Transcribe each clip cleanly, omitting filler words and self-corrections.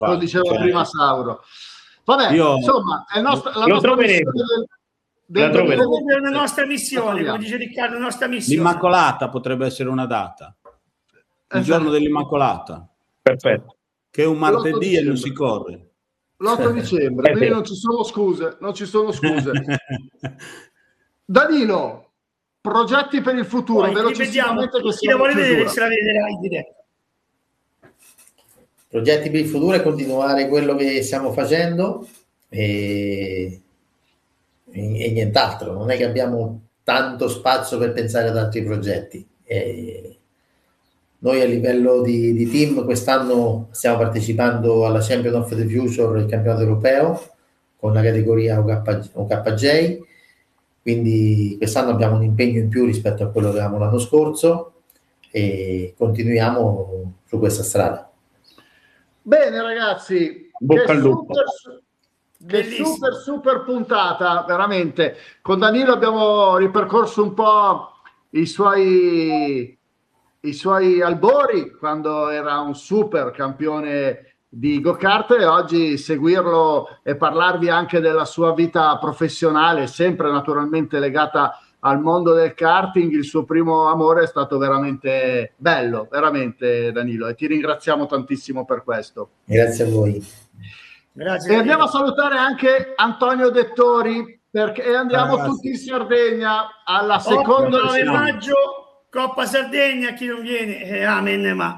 lo diceva prima Sauro. Vabbè, insomma, è la nostra missione è una nostra missione, come dice Riccardo, una nostra missione. L'Immacolata potrebbe essere una data. Il giorno dell'Immacolata. Perfetto. Che è un martedì e non si corre. L'8 dicembre, quindi non ci sono scuse. Danilo, progetti per il futuro, velocissimamente, che chi la vuole vedere se la vedrà in diretta. Progetti per il futuro è continuare quello che stiamo facendo e nient'altro. Non è che abbiamo tanto spazio per pensare ad altri progetti. Noi a livello di team quest'anno stiamo partecipando alla Champion of the Future, il campionato europeo, con la categoria OKJ, quindi quest'anno abbiamo un impegno in più rispetto a quello che avevamo l'anno scorso e continuiamo su questa strada. Bene ragazzi, bocca al lupo. Super puntata, veramente. Con Danilo abbiamo ripercorso un po' i suoi albori quando era un super campione di go-kart, e oggi seguirlo e parlarvi anche della sua vita professionale, sempre naturalmente legata al mondo del karting. Il suo primo amore è stato veramente bello, veramente, Danilo, e ti ringraziamo tantissimo per questo. Grazie a voi. Grazie. E andiamo a salutare anche Antonio Dettori, perché andiamo tutti in Sardegna alla seconda 9 maggio, Coppa Sardegna. Chi non viene, amen, ma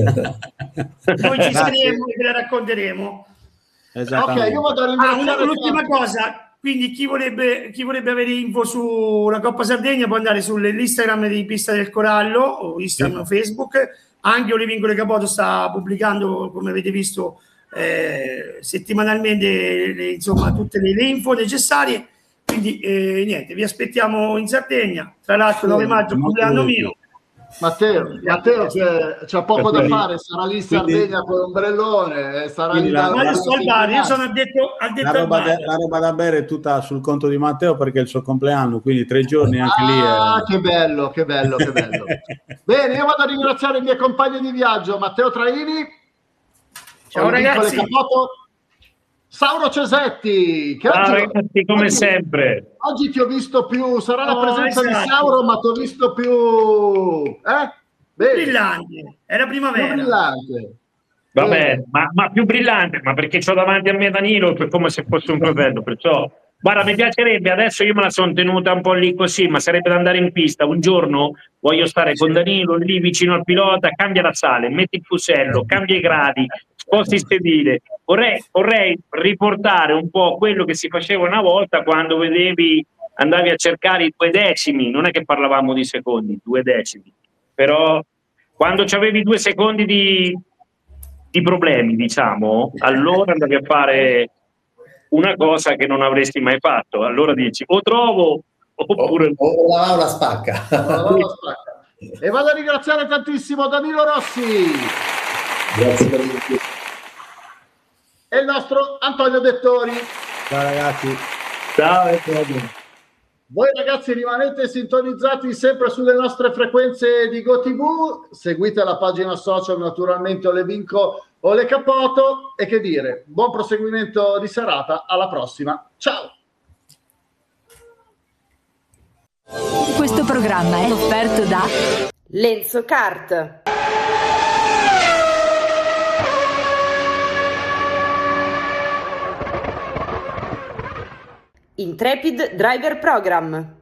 noi ci saremo e ve la racconteremo. Ok, io vado a ringraziare l'ultima cosa, quindi chi vorrebbe avere info sulla Coppa Sardegna può andare sull'Instagram di Pista del Corallo o Instagram o Facebook. Anche Ole Vincole Capoto sta pubblicando, come avete visto, settimanalmente insomma tutte le info necessarie, quindi niente, vi aspettiamo in Sardegna. Tra l'altro 9 maggio, compleanno mio. Matteo c'ha poco da fare, sarà lì in Sardegna con l'ombrellone, sarà lì io sono addetto la roba da bere è tutta sul conto di Matteo, perché è il suo compleanno, quindi 3 giorni anche lì che bello. Bene, io vado a ringraziare i miei compagni di viaggio, Matteo Traini, ciao ragazzi, Sauro Cesetti, che ragazzi, come sempre oggi ti ho visto più, sarà la presenza di Sauro, ma ti ho visto più brillante, era primavera, più brillante. Vabbè, ma più brillante, ma perché c'ho davanti a me Danilo, è come se fosse un fratello, perciò guarda, mi piacerebbe, adesso io me la sono tenuta un po' lì così, ma sarebbe da andare in pista un giorno. Voglio stare con Danilo lì vicino al pilota, cambia la sale, metti il fusello, cambia i gradi, sposti il sedile. Vorrei riportare un po' quello che si faceva una volta, quando andavi a cercare i 2 decimi, non è che parlavamo di secondi, 2 decimi, però quando c'avevi 2 secondi di problemi, diciamo, allora andavi a fare una cosa che non avresti mai fatto. Allora dici o trovo oppure o la spacca. E vado a ringraziare tantissimo Danilo Rossi, grazie per l'invito, e il nostro Antonio Dettori. Ciao ragazzi. Ciao. Voi ragazzi rimanete sintonizzati sempre sulle nostre frequenze di GoTV, seguite la pagina social naturalmente Ole Vinco Ole Capoto, e che dire, buon proseguimento di serata, alla prossima, ciao! Questo programma è offerto da Lenzo Kart. Intrepid Driver Program.